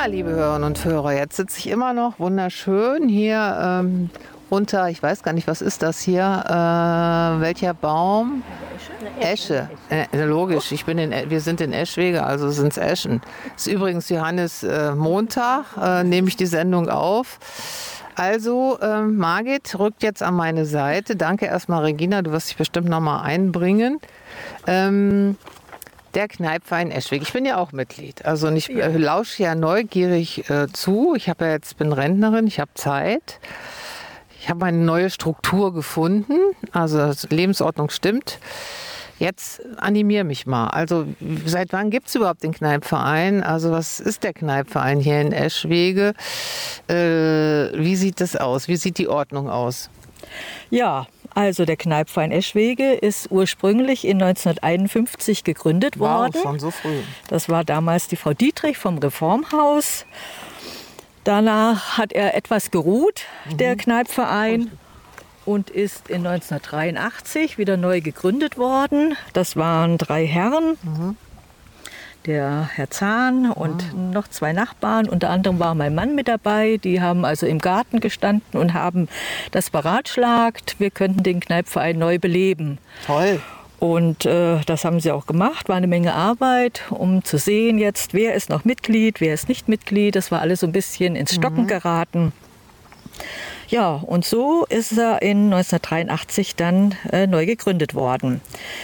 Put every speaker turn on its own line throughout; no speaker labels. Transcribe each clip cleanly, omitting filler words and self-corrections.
Ja, liebe Hörerinnen und Hörer, jetzt sitze ich immer noch wunderschön hier unter, ich weiß gar nicht, was ist das hier? Welcher Baum? Esche. Logisch, wir sind in Eschwege, also sind es Eschen. Es ist übrigens Johannes Montag, nehme ich die Sendung auf. Also, Margit rückt jetzt an meine Seite. Danke erstmal, Regina, du wirst dich bestimmt nochmal einbringen. Der Kneippverein Eschwege. Ich bin ja auch Mitglied. Also ich lausche ja neugierig zu. Ich bin Rentnerin, ich habe Zeit. Ich habe eine neue Struktur gefunden. Also die Lebensordnung stimmt. Jetzt animier mich mal. Also seit wann gibt es überhaupt den Kneippverein? Also was ist der Kneippverein hier in Eschwege? Wie sieht das aus? Wie sieht die Ordnung aus?
Ja, also der Kneippverein Eschwege ist ursprünglich in 1951 gegründet worden.
Wow, schon so früh.
Das war damals die Frau Dietrich vom Reformhaus. Danach hat er etwas geruht, der Kneippverein, und ist in 1983 wieder neu gegründet worden. Das waren 3 Herren. Der Herr Zahn und noch 2 Nachbarn. Unter anderem war mein Mann mit dabei. Die haben also im Garten gestanden und haben das beratschlagt. Wir könnten den Kneippverein neu beleben.
Toll.
Und das haben sie auch gemacht. War eine Menge Arbeit, um zu sehen jetzt, wer ist noch Mitglied, wer ist nicht Mitglied. Das war alles so ein bisschen ins Stocken geraten. Ja, und so ist er in 1983 dann neu gegründet worden.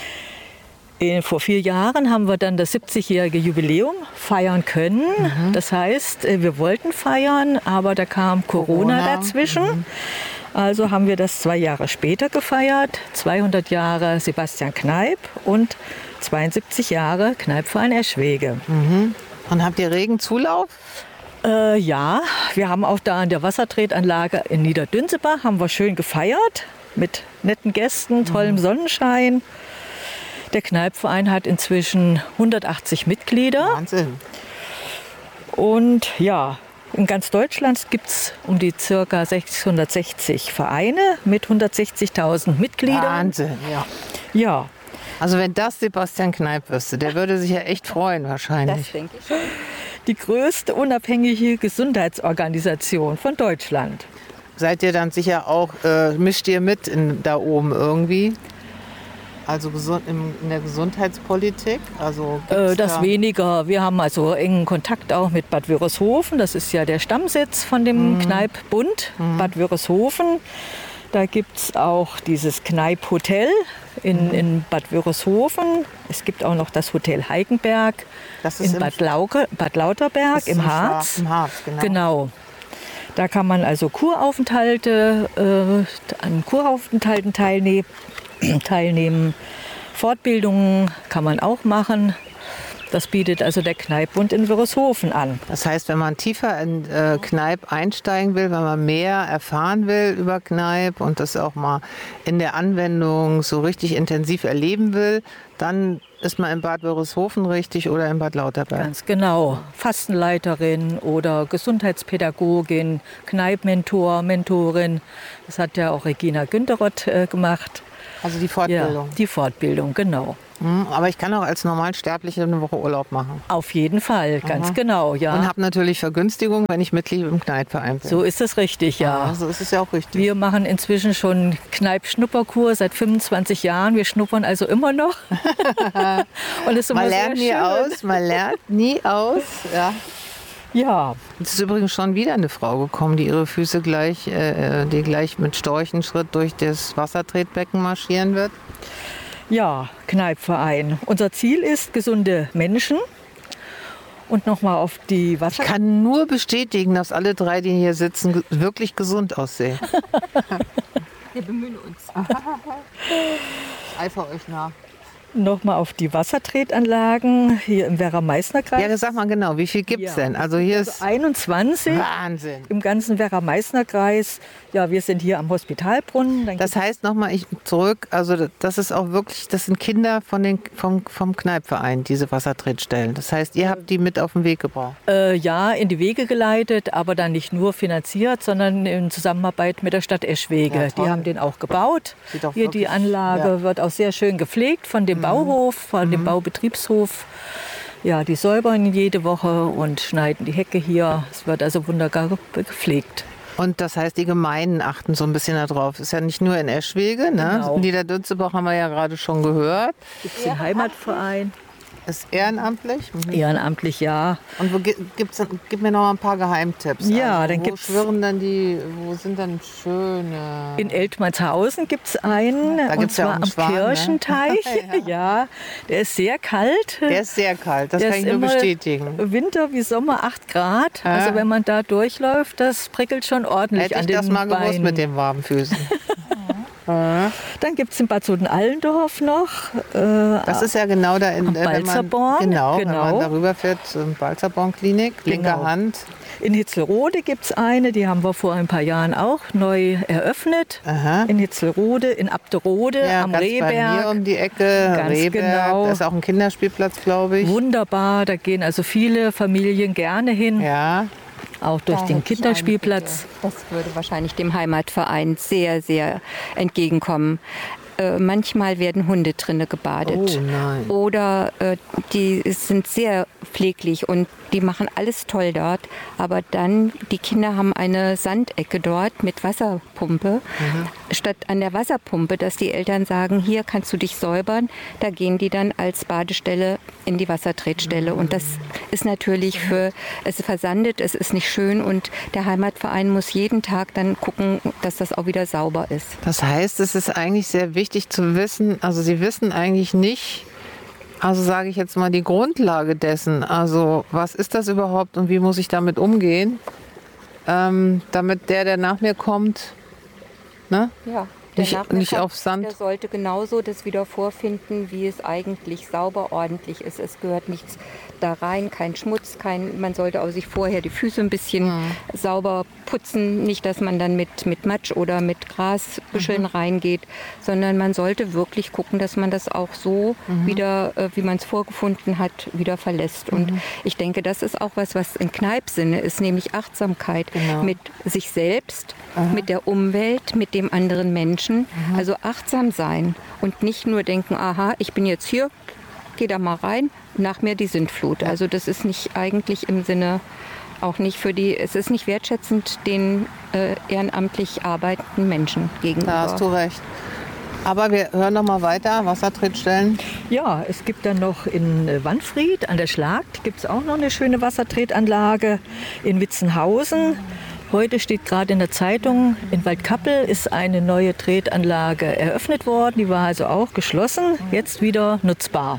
Vor 4 Jahren haben wir dann das 70-jährige Jubiläum feiern können. Das heißt, wir wollten feiern, aber da kam Corona dazwischen. Also haben wir das 2 Jahre später gefeiert. 200 Jahre Sebastian Kneipp und 72 Jahre Kneippverein Eschwege.
Und habt ihr regen Zulauf?
Ja, wir haben auch da an der Wassertretanlage in Niederdünsebach haben wir schön gefeiert mit netten Gästen, tollem Sonnenschein. Der Kneippverein hat inzwischen 180 Mitglieder.
Wahnsinn.
Und ja, in ganz Deutschland gibt es um die ca. 660 Vereine mit 160.000 Mitgliedern.
Wahnsinn, ja.
Ja.
Also wenn das Sebastian Kneipp wüsste, der würde sich ja echt freuen wahrscheinlich.
Das denke ich schon. Die größte unabhängige Gesundheitsorganisation von Deutschland.
Seid ihr dann sicher auch, mischt ihr mit da oben irgendwie? Also in der Gesundheitspolitik? Also
das weniger. Wir haben also engen Kontakt auch mit Bad Wörishofen. Das ist ja der Stammsitz von dem Kneippbund, Bad Wörishofen. Da gibt es auch dieses Kneipp-Hotel in Bad Wörishofen. Es gibt auch noch das Hotel Heikenberg in Bad Lauterberg im Harz.
Im Harz,
Genau. Da kann man also an Kuraufenthalten teilnehmen. Fortbildungen kann man auch machen. Das bietet also der Kneippbund in Wörishofen an.
Das heißt, wenn man tiefer in Kneipp einsteigen will, wenn man mehr erfahren will über Kneipp und das auch mal in der Anwendung so richtig intensiv erleben will, dann ist man in Bad Wörishofen richtig oder in Bad Lauterberg.
Ganz genau. Fastenleiterin oder Gesundheitspädagogin, Kneipp-Mentor, Mentorin. Das hat ja auch Regina Günteroth gemacht.
Also die Fortbildung?
Ja, die Fortbildung, genau.
Aber ich kann auch als Normalsterbliche eine Woche Urlaub machen?
Auf jeden Fall, ganz genau, ja.
Und habe natürlich Vergünstigung, wenn ich Mitglied im Kneippverein bin.
So ist es richtig, ja.
So ist es ja auch richtig.
Wir machen inzwischen schon Kneipp-Schnupperkur seit 25 Jahren. Wir schnuppern also immer noch. Und es ist immer
man lernt nie aus, man lernt nie aus. Ja.
Ja.
Es ist übrigens schon wieder eine Frau gekommen, die ihre Füße gleich mit Storchenschritt durch das Wassertretbecken marschieren wird.
Ja, Kneippverein. Unser Ziel ist gesunde Menschen. Und nochmal auf die Wasser.
Ich kann nur bestätigen, dass alle 3, die hier sitzen, wirklich gesund aussehen.
Wir bemühen uns.
Ich eifere euch nach.
Nochmal auf die Wassertretanlagen hier im Werra-Meißner-Kreis.
Ja, sag mal genau, wie viel gibt es denn? Also hier ist
21
Wahnsinn.
Im ganzen Werra-Meißner-Kreis. Ja, wir sind hier am Hospitalbrunnen.
Das heißt nochmal zurück, also das ist auch wirklich, das sind Kinder vom Kneippverein, diese Wassertretstellen. Das heißt, ihr habt die mit auf den Weg gebracht?
Ja, in die Wege geleitet, aber dann nicht nur finanziert, sondern in Zusammenarbeit mit der Stadt Eschwege. Ja, die haben den auch gebaut. Hier die Anlage wird auch sehr schön gepflegt von dem Bauhof, von dem Baubetriebshof. Ja, die säubern jede Woche und schneiden die Hecke hier. Es wird also wunderbar gepflegt.
Und das heißt, die Gemeinden achten so ein bisschen darauf. Ist ja nicht nur in Eschwege, ne?
Genau.
Niederdünzebach haben wir ja gerade schon gehört.
Gibt es den Heimatverein?
Ist ehrenamtlich?
Ehrenamtlich, ja.
Und gib mir noch mal ein paar Geheimtipps.
Ja,
also,
dann
wo
gibt's
schwirren denn wo sind denn schöne...
in Eltmannshausen gibt es einen,
Da
und
gibt's ja
zwar
auch einen
am
Schwan, ne?
Kirchenteich. Ja, der ist sehr kalt.
Der ist sehr kalt, das
Der
kann
ist
ich nur
immer
bestätigen.
Winter wie Sommer 8 Grad.
Ja.
Also wenn man da durchläuft, das prickelt schon ordentlich
Hätte
an
ich
den
das mal gewusst
Beinen.
mit den warmen Füßen.
Dann gibt es in Bad Soden-Allendorf noch.
Das ist ja genau da in
Balzerborn.
wenn man
Genau.
darüber fährt, Balzerborn-Klinik, linke
Genau.
Hand.
In Hitzelrode gibt es eine, die haben wir vor ein paar Jahren auch neu eröffnet.
Aha.
In Hitzelrode, in Abderode,
Ja,
am
ganz bei mir
Rehberg.
um die Ecke,
Ganz
Rehberg.
genau.
Da ist auch ein Kinderspielplatz, glaube ich.
Wunderbar, da gehen also viele Familien gerne hin,
Ja,
auch durch
Da
den
hätte ich
Kinderspielplatz.
eine Bitte. Das würde wahrscheinlich dem Heimatverein sehr, sehr entgegenkommen. Manchmal werden Hunde drinne gebadet.
Oh nein.
Oder die sind sehr pfleglich und die machen alles toll dort. Aber dann, die Kinder haben eine Sandecke dort mit Wasserpumpe. Statt an der Wasserpumpe, dass die Eltern sagen, hier kannst du dich säubern, da gehen die dann als Badestelle in die Wassertretstelle. Und das ist natürlich es versandet, es ist nicht schön und der Heimatverein muss jeden Tag dann gucken, dass das auch wieder sauber ist.
das heißt, es ist eigentlich sehr wichtig zu wissen, also Sie wissen eigentlich nicht, also sage ich jetzt mal die Grundlage dessen, also was ist das überhaupt und wie muss ich damit umgehen, damit der nach mir kommt, ne?
Ja,
Nicht auf Sand.
Der sollte genauso das wieder vorfinden, wie es eigentlich sauber, ordentlich ist. Es gehört nichts da rein, kein Schmutz, man sollte auch sich vorher die Füße ein bisschen sauber putzen. Nicht, dass man dann mit Matsch oder mit Grasbüscheln reingeht, sondern man sollte wirklich gucken, dass man das auch so wieder, wie man es vorgefunden hat, wieder verlässt. Und ich denke, das ist auch was in Kneipsinne ist, nämlich Achtsamkeit mit sich selbst, mit der Umwelt, mit dem anderen Menschen. Also achtsam sein und nicht nur denken, aha, ich bin jetzt hier, geh da mal rein, nach mir die Sintflut. Also das ist nicht eigentlich im Sinne, auch nicht es ist nicht wertschätzend den ehrenamtlich arbeitenden Menschen gegenüber.
Da hast du recht. Aber wir hören noch mal weiter, Wassertretstellen.
Ja, es gibt dann noch in Wanfried an der Schlagt gibt es auch noch eine schöne Wassertretanlage. In Witzenhausen. Heute steht gerade in der Zeitung, in Waldkappel ist eine neue Tretanlage eröffnet worden. Die war also auch geschlossen, jetzt wieder nutzbar.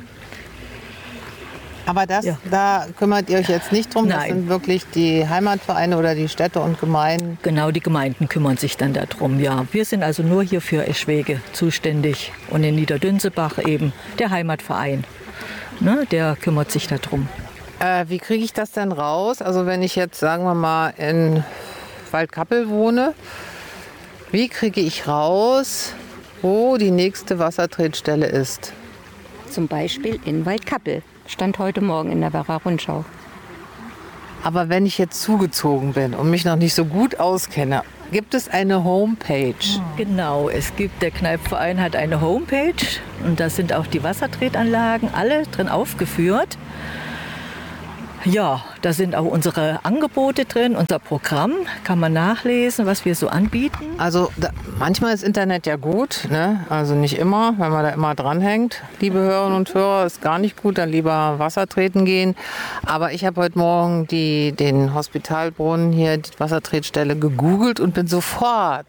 Aber da kümmert ihr euch jetzt nicht drum. Das
Nein.
sind wirklich die Heimatvereine oder die Städte und Gemeinden.
Genau, die Gemeinden kümmern sich dann darum. Ja, wir sind also nur hier für Eschwege zuständig und in Niederdünzebach eben der Heimatverein. Ne, der kümmert sich darum.
Wie kriege ich das denn raus? Also wenn ich jetzt, sagen wir mal, in Waldkappel wohne, wie kriege ich raus, wo die nächste Wassertretstelle ist?
Zum Beispiel in Waldkappel. Stand heute Morgen in der Werra Rundschau.
Aber wenn ich jetzt zugezogen bin und mich noch nicht so gut auskenne, gibt es eine Homepage?
Genau, der Kneipverein hat eine Homepage und da sind auch die Wassertretanlagen alle drin aufgeführt. Ja, da sind auch unsere Angebote drin, unser Programm, kann man nachlesen, was wir so anbieten.
Also manchmal ist Internet ja gut, ne? Also nicht immer, wenn man da immer dranhängt. Liebe Hörerinnen und Hörer, ist gar nicht gut, dann lieber Wasser treten gehen. Aber ich habe heute Morgen den Hospitalbrunnen hier, die Wassertretstelle gegoogelt und bin sofort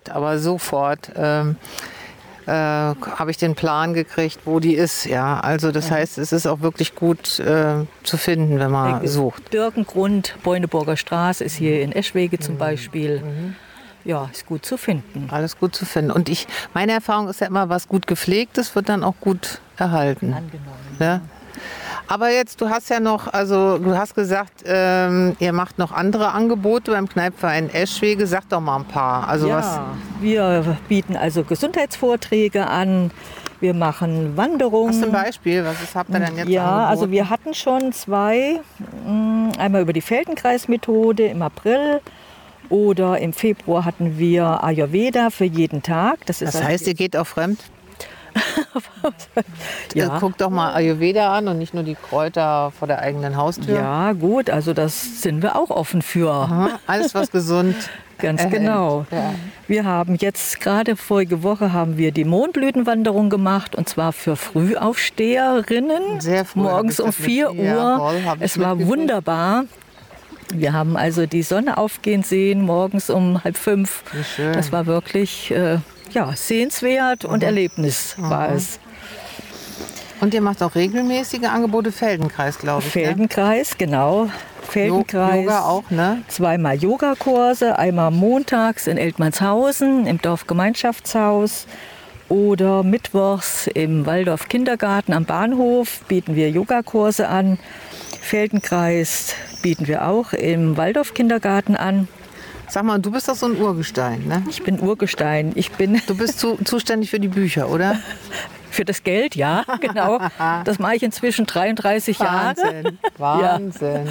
habe ich den Plan gekriegt, wo die ist. Ja, also das heißt, es ist auch wirklich gut zu finden, wenn man sucht.
Birkengrund, Beuneburger Straße ist hier in Eschwege zum Beispiel. Ja, ist gut zu finden.
Alles gut zu finden. Und meine Erfahrung ist ja immer, was gut gepflegt ist, wird dann auch gut erhalten.
Angenommen.
Ja? Aber jetzt, du hast gesagt, ihr macht noch andere Angebote beim Kneipverein Eschwege. Sag doch mal ein paar. Also
wir bieten also Gesundheitsvorträge an. Wir machen Wanderungen.
Hast du ein Beispiel? Was habt ihr denn jetzt
Ja,
angeboten?
also wir hatten schon 2. Einmal über die Feldenkreismethode im April. Oder im Februar hatten wir Ayurveda für jeden Tag.
Das heißt, ihr geht auch fremd?
Ja.
Guck doch mal Ayurveda an und nicht nur die Kräuter vor der eigenen Haustür.
Ja, gut, also das sind wir auch offen für.
Aha, alles, was gesund
Ganz
erhält.
genau.
Ja.
Wir haben jetzt gerade vorige Woche haben wir die Mondblütenwanderung gemacht und zwar für Frühaufsteherinnen.
Sehr früh
morgens
hab
um
ich das
4
mit- ja,
Uhr.
voll, hab ich
Es war
mitgekriegt.
wunderbar. Wir haben also die Sonne aufgehen sehen, morgens um 4:30.
Wie schön.
Das war wirklich sehenswert und Erlebnis war es.
Und ihr macht auch regelmäßige Angebote, Feldenkreis, glaube ich.
Feldenkreis, genau.
Ne?
Feldenkreis.
Yoga auch, ne?
2-mal Yogakurse, einmal montags in Eltmannshausen im Dorfgemeinschaftshaus oder mittwochs im Waldorf Kindergarten am Bahnhof bieten wir Yogakurse an. Feldenkreis bieten wir auch im Waldorf Kindergarten an.
Sag mal, du bist doch so ein Urgestein, ne?
Ich bin Urgestein. Ich bin
Du bist zuständig für die Bücher, oder?
für das Geld, ja, genau. Das mache ich inzwischen 33 Jahre.
Wahnsinn, Wahnsinn.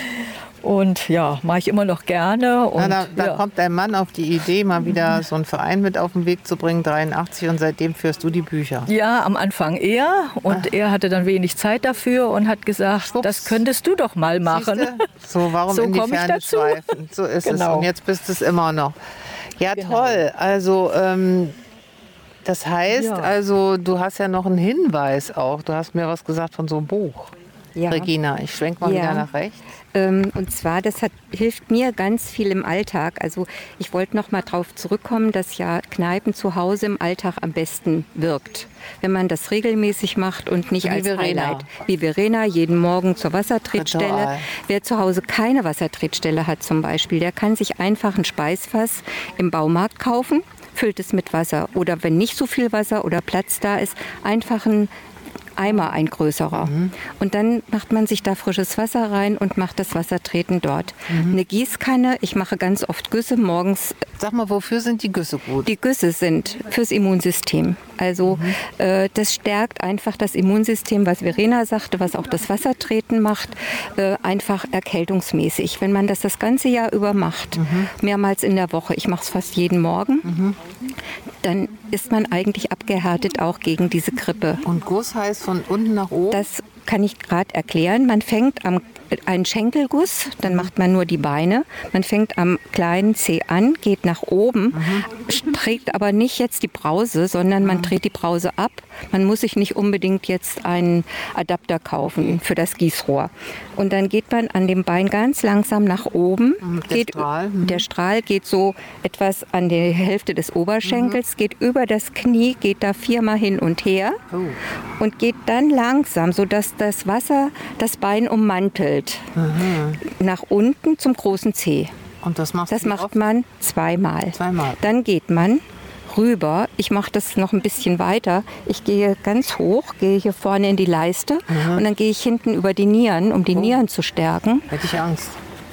Und ja, mache ich immer noch gerne. Und,
Na, da
ja.
kommt dein Mann auf die Idee, mal wieder so einen Verein mit auf den Weg zu bringen, 83, und seitdem führst du die Bücher.
Ja, am Anfang er. Und er hatte dann wenig Zeit dafür und hat gesagt,
Schwupps.
das könntest du doch mal machen.
Siehste? So, warum
So
in die
komm ich
Ferne
dazu.
schweifen? So ist es.
Genau.
Und jetzt bist du es immer noch. Ja,
Genau.
toll. Also, das heißt,
Ja.
also, du hast ja noch einen Hinweis auch. Du hast mir was gesagt von so einem Buch.
Ja.
Regina, ich schwenk mal
Ja.
wieder nach rechts.
Und zwar, hilft mir ganz viel im Alltag. Also ich wollte noch mal darauf zurückkommen, dass ja Kneipen zu Hause im Alltag am besten wirkt. Wenn man das regelmäßig macht und nicht
Wie
als
Verena.
Highlight. Wie Verena, jeden Morgen zur Wassertretstelle.
Ritual.
Wer zu Hause keine Wassertretstelle hat zum Beispiel, der kann sich einfach ein Speisfass im Baumarkt kaufen, füllt es mit Wasser. Oder wenn nicht so viel Wasser oder Platz da ist, einfach ein Eimer, ein größerer. Und dann macht man sich da frisches Wasser rein und macht das Wassertreten dort. Eine Gießkanne, ich mache ganz oft Güsse morgens.
Sag mal, wofür sind die Güsse gut?
Die Güsse sind fürs Immunsystem. Also das stärkt einfach das Immunsystem, was Verena sagte, was auch das Wassertreten macht, einfach erkältungsmäßig. Wenn man das ganze Jahr über macht, mehrmals in der Woche, ich mache es fast jeden Morgen, dann ist man eigentlich abgehärtet auch gegen diese Grippe.
Und Guss heißt von unten nach oben?
Das kann ich gerade erklären. Man fängt am einen Schenkelguss, dann macht man nur die Beine. Man fängt am kleinen Zeh an, geht nach oben, trägt aber nicht jetzt die Brause, sondern man dreht die Brause ab. Man muss sich nicht unbedingt jetzt einen Adapter kaufen für das Gießrohr. Und dann geht man an dem Bein ganz langsam nach oben. Der Strahl geht so etwas an die Hälfte des Oberschenkels, geht über das Knie, geht da 4-mal hin und her und geht dann langsam, sodass das Wasser das Bein ummantelt. Nach unten zum großen Zeh.
Und das macht
man 2-mal. Dann geht man rüber. Ich mache das noch ein bisschen weiter. Ich gehe ganz hoch, gehe hier vorne in die Leiste und dann gehe ich hinten über die Nieren, um die Nieren zu stärken.
Hätte ich Angst.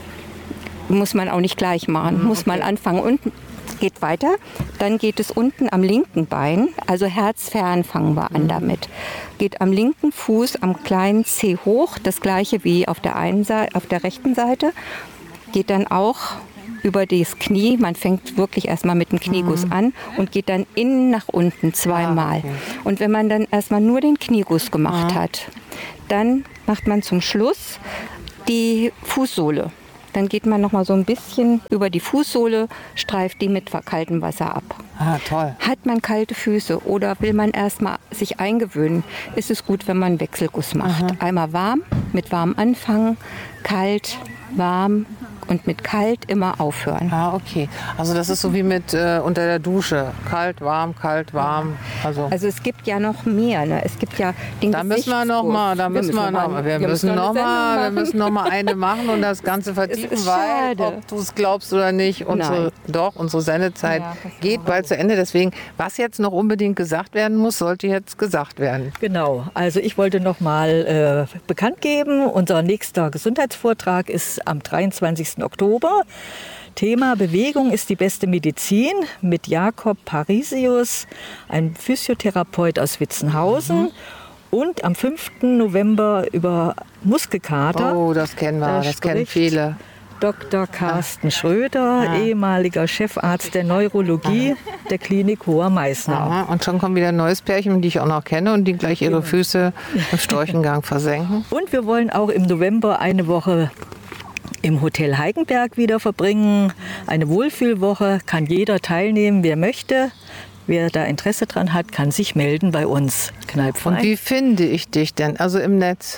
Muss man auch nicht gleich machen. Muss man anfangen unten. Geht weiter, dann geht es unten am linken Bein, also herzfern fangen wir an damit. Geht am linken Fuß am kleinen Zeh hoch, das gleiche wie auf der rechten Seite. Geht dann auch über das Knie, man fängt wirklich erstmal mit dem Knieguss an und geht dann innen nach unten 2-mal. Und wenn man dann erstmal nur den Knieguss gemacht hat, dann macht man zum Schluss die Fußsohle. Dann geht man noch mal so ein bisschen über die Fußsohle, streift die mit kaltem Wasser ab.
Ah, toll.
Hat man kalte Füße oder will man erst mal sich eingewöhnen, ist es gut, wenn man einen Wechselguss macht. Einmal warm, mit warm anfangen, kalt, warm und mit kalt immer aufhören.
Ah, okay. Also das ist so wie mit unter der Dusche. Kalt, warm, Also
es gibt ja noch mehr. Ne? Es gibt ja den
da müssen wir noch mal, wir müssen noch mal eine machen und das Ganze vertiefen, weil, ob du es glaubst oder nicht, unsere Sendezeit geht bald zu Ende. Deswegen, was jetzt noch unbedingt gesagt werden muss, sollte jetzt gesagt werden.
Genau. Also ich wollte noch mal bekannt geben, unser nächster Gesundheitsvortrag ist am 23. Oktober. Thema Bewegung ist die beste Medizin mit Jakob Parisius, ein Physiotherapeut aus Witzenhausen. Und am 5. November über Muskelkater.
Oh, das kennen wir, das kennen viele.
Dr. Carsten Schröder, ehemaliger Chefarzt der Neurologie der Klinik Hoher Meißner.
Aha. Und schon kommt wieder ein neues Pärchen, die ich auch noch kenne und die gleich ihre Füße im Storchengang versenken.
Und wir wollen auch im November eine Woche im Hotel Heigenberg wieder verbringen. Eine Wohlfühlwoche, kann jeder teilnehmen, wer möchte. Wer da Interesse dran hat, kann sich melden bei uns. Kneipverein.
Und wie finde ich dich denn? Also im Netz?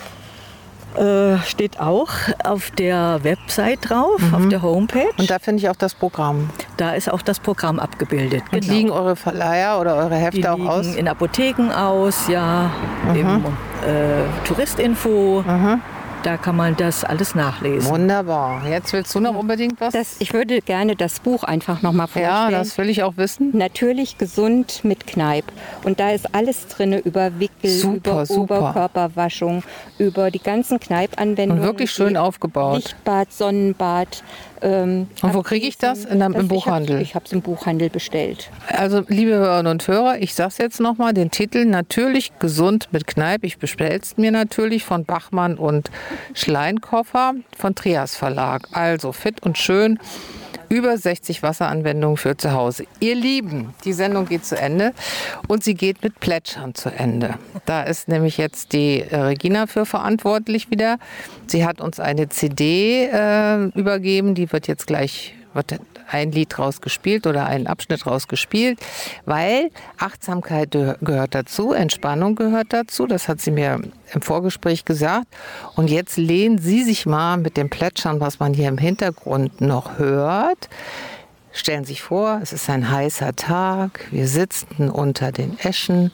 Steht auch auf der Website drauf, auf der Homepage.
Und da finde ich auch das Programm.
Da ist auch das Programm abgebildet.
Und liegen eure Verleiher oder eure Hefte
Die
auch
liegen
aus?
in Apotheken aus, ja, im Touristinfo. Da kann man das alles nachlesen.
Wunderbar. Jetzt willst du noch unbedingt was?
Ich würde gerne das Buch einfach noch mal vorstellen.
Ja, das will ich auch wissen.
Natürlich gesund mit Kneipp. Und da ist alles drin über Wickel, über Oberkörperwaschung, über die ganzen Kneipp-Anwendungen.
Und wirklich schön aufgebaut.
Lichtbad, Sonnenbad.
Und wo kriege ich das? Im Buchhandel?
Ich habe es im Buchhandel bestellt.
Also, liebe Hörerinnen und Hörer, ich sage es jetzt nochmal, den Titel Natürlich gesund mit Kneipp. Ich bestelle es mir natürlich von Bachmann und Schleinkoffer von Trias Verlag. Also fit und schön. Über 60 Wasseranwendungen für zu Hause. Ihr Lieben, die Sendung geht zu Ende und sie geht mit Plätschern zu Ende. Da ist nämlich jetzt die Regina für verantwortlich wieder. Sie hat uns eine CD übergeben, die wird jetzt gleich ein Lied draus gespielt oder ein Abschnitt draus gespielt, weil Achtsamkeit gehört dazu, Entspannung gehört dazu, das hat sie mir im Vorgespräch gesagt. Und jetzt lehnen Sie sich mal mit dem Plätschern, was man hier im Hintergrund noch hört. Stellen Sie sich vor, es ist ein heißer Tag, wir sitzen unter den Eschen.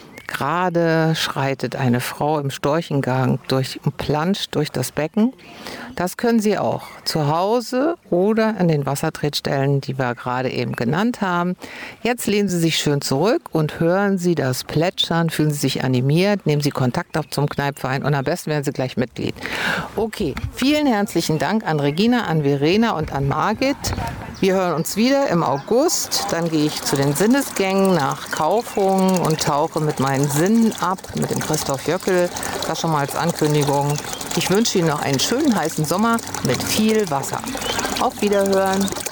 Gerade schreitet eine Frau im Storchengang und planscht durch das Becken. Das können Sie auch zu Hause oder an den Wassertretstellen, die wir gerade eben genannt haben. Jetzt lehnen Sie sich schön zurück und hören Sie das Plätschern, fühlen Sie sich animiert, nehmen Sie Kontakt auf zum Kneipverein und am besten werden Sie gleich Mitglied. Okay, vielen herzlichen Dank an Regina, an Verena und an Margit. Wir hören uns wieder im August. Dann gehe ich zu den Sinnesgängen nach Kaufungen und tauche mit meinen Sinnen ab, mit dem Christoph Jöckel. Das schon mal als Ankündigung. Ich wünsche Ihnen noch einen schönen heißen Sommer mit viel Wasser. Auf Wiederhören.